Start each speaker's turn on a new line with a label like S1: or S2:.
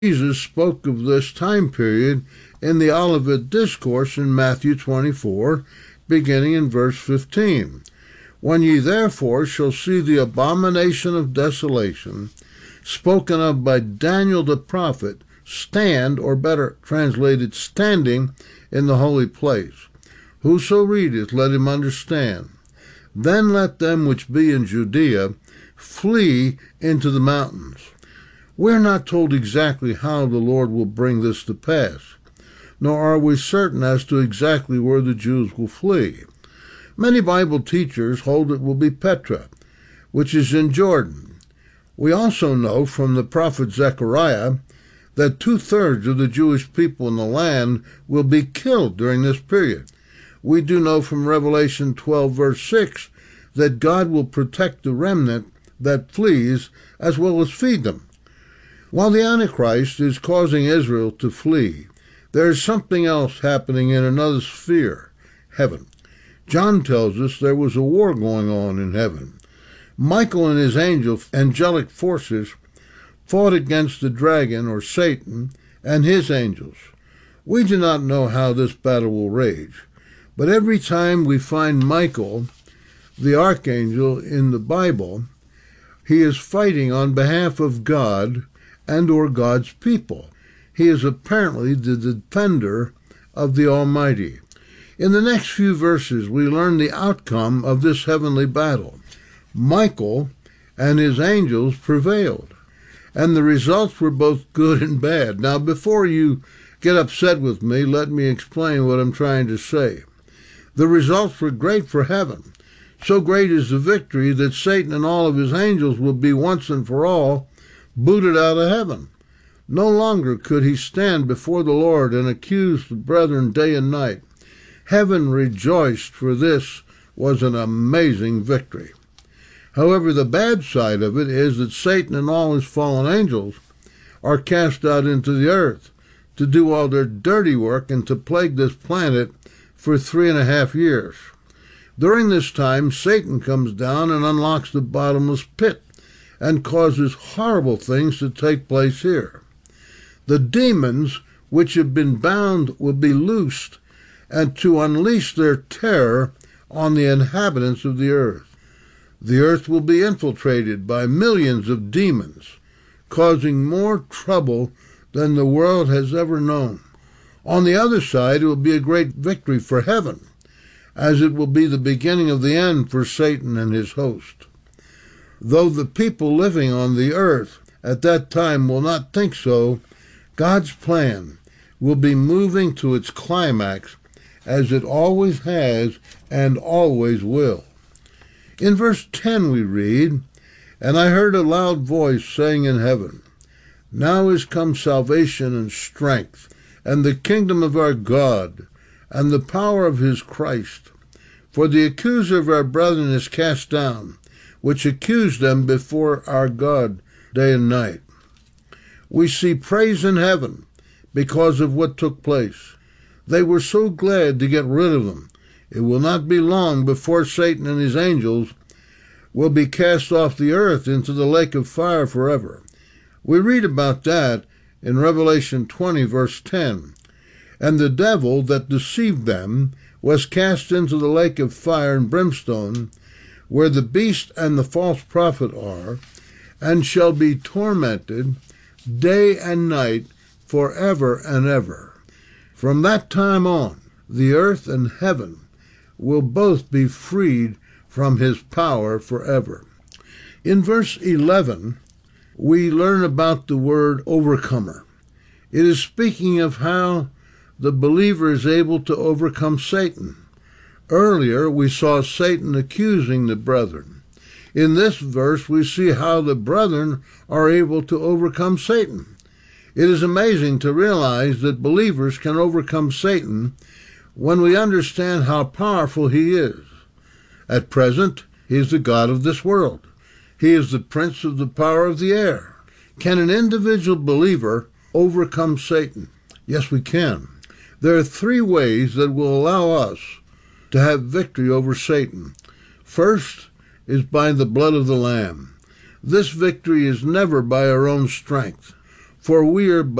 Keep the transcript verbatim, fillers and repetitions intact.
S1: Jesus spoke of this time period in the Olivet Discourse in Matthew twenty-four, beginning in verse fifteen. When ye therefore shall see the abomination of desolation, spoken of by Daniel the prophet, stand, or better translated, standing in the holy place. Whoso readeth, let him understand. Then let them which be in Judea flee into the mountains. We're not told exactly how the Lord will bring this to pass, nor are we certain as to exactly where the Jews will flee. Many Bible teachers hold it will be Petra, which is in Jordan. We also know from the prophet Zechariah that two-thirds of the Jewish people in the land will be killed during this period. We do know from Revelation twelve, verse six, that God will protect the remnant that flees as well as feed them. While the Antichrist is causing Israel to flee, there is something else happening in another sphere, heaven. John tells us there was a war going on in heaven. Michael and his angel, angelic forces fought against the dragon, or Satan, and his angels. We do not know how this battle will rage, but every time we find Michael, the archangel, in the Bible, he is fighting on behalf of God and or God's people. He is apparently the defender of the Almighty. In the next few verses, we learn the outcome of this heavenly battle. Michael and his angels prevailed, and the results were both good and bad. Now, before you get upset with me, let me explain what I'm trying to say. The results were great for heaven. So great is the victory that Satan and all of his angels will be once and for all booted out of heaven. No longer could he stand before the Lord and accuse the brethren day and night. Heaven rejoiced, for this was an amazing victory. However, the bad side of it is that Satan and all his fallen angels are cast out into the earth to do all their dirty work and to plague this planet for three and a half years. During this time, Satan comes down and unlocks the bottomless pit and causes horrible things to take place here. The demons which have been bound will be loosed and to unleash their terror on the inhabitants of the earth. The earth will be infiltrated by millions of demons, causing more trouble than the world has ever known. On the other side, it will be a great victory for heaven, as it will be the beginning of the end for Satan and his host. Though the people living on the earth at that time will not think so, God's plan will be moving to its climax, as it always has and always will. In verse ten we read, And I heard a loud voice saying in heaven, Now is come salvation and strength, and the kingdom of our God, and the power of his Christ. For the accuser of our brethren is cast down, which accused them before our God day and night. We see praise in heaven because of what took place. They were so glad to get rid of them. It will not be long before Satan and his angels will be cast off the earth into the lake of fire forever. We read about that in Revelation twenty, verse ten. And the devil that deceived them was cast into the lake of fire and brimstone, where the beast and the false prophet are, and shall be tormented day and night forever and ever. From that time on, the earth and heaven will both be freed from his power forever. In verse eleven, we learn about the word overcomer. It is speaking of how the believer is able to overcome Satan. Earlier, we saw Satan accusing the brethren. In this verse, we see how the brethren are able to overcome Satan. It is amazing to realize that believers can overcome Satan when we understand how powerful he is. At present, he is the god of this world. He is the prince of the power of the air. Can an individual believer overcome Satan? Yes, we can. There are three ways that will allow us to have victory over Satan. First is by the blood of the Lamb. This victory is never by our own strength, For we are